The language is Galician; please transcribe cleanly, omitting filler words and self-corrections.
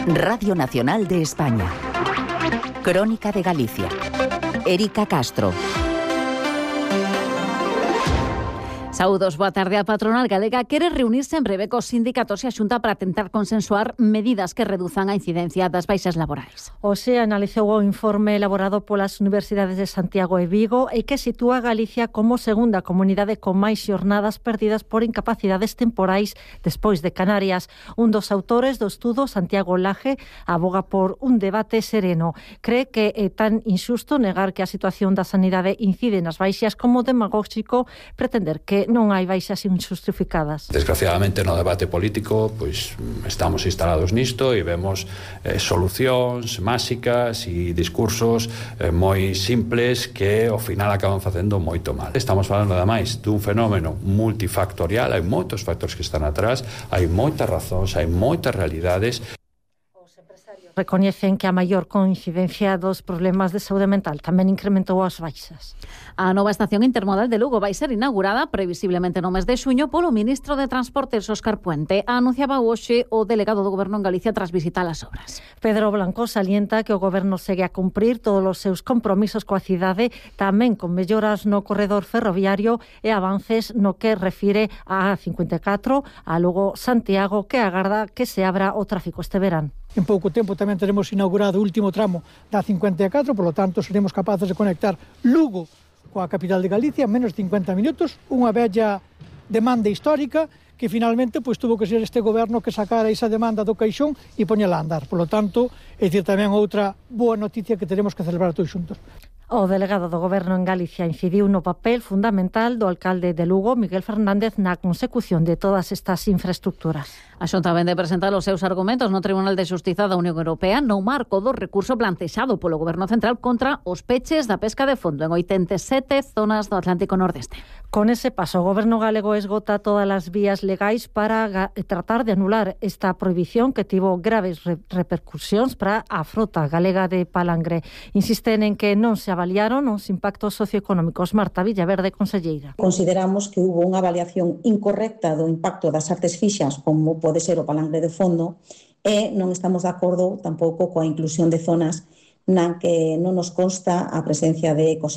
Radio Nacional de España. Crónica de Galicia. Erika Castro. Saúdos, boa tarde. A patronal galega quere reunirse en breve cos sindicatos e a Xunta para tentar consensuar medidas que reduzan a incidencia das baixas laborais. Hoxe analizou o informe elaborado polas Universidades de Santiago e Vigo e que sitúa a Galicia como segunda comunidade con máis xornadas perdidas por incapacidades temporais despois de Canarias. Un dos autores do estudo, Santiago Laje, aboga por un debate sereno. Cree que é tan injusto negar que a situación da sanidade incide nas baixas como demagóxico pretender que non hai baixas injustificadas. Desgraciadamente no debate político pois estamos instalados nisto e vemos solucións máxicas e discursos moi simples que ao final acaban facendo moito mal. Estamos falando ademais dun fenómeno multifactorial, hai moitos factores que están atrás, hai moitas razóns, hai moitas realidades. Recoñecen que a maior coincidencia dos problemas de saúde mental tamén incrementou as baixas. A nova estación intermodal de Lugo vai ser inaugurada previsiblemente no mes de xuño polo ministro de Transportes, Óscar Puente. Anunciaba hoxe o delegado do Goberno en Galicia tras visitar as obras. Pedro Blanco salienta que o Goberno segue a cumprir todos os seus compromisos coa cidade, tamén con melloras no corredor ferroviario e avances no que refire a A54, a Lugo-Santiago, que agarda que se abra o tráfico este verán. En pouco tempo tamén teremos inaugurado o último tramo da 54, por lo tanto seremos capaces de conectar Lugo coa capital de Galicia en menos de 50 minutos, unha bella demanda histórica que finalmente pois tuvo que ser este goberno que sacara esa demanda do caixón e poñela a andar. Por lo tanto, é dicir tamén outra boa noticia que teremos que celebrar todos xuntos. O delegado do Goberno en Galicia incidiu no papel fundamental do alcalde de Lugo, Miguel Fernández, na consecución de todas estas infraestructuras. A Xunta vende presentar os seus argumentos no Tribunal de Xustiza da Unión Europea no marco do recurso plantexado polo Goberno Central contra os peches da pesca de fondo en 87 zonas do Atlántico Nordeste. Con ese paso, o Goberno galego esgota todas as vías legais para tratar de anular esta prohibición que tivo graves repercusións para a frota galega de palangre. Insisten en que non se avaliaron os impactos socioeconómicos. Marta Villaverde, conselleira. Consideramos que hubo unha avaliación incorrecta do impacto das artes fixas, como pode ser o palangre de fondo, e non estamos de acordo tampouco coa inclusión de zonas na que non nos consta a presencia de ecosistemas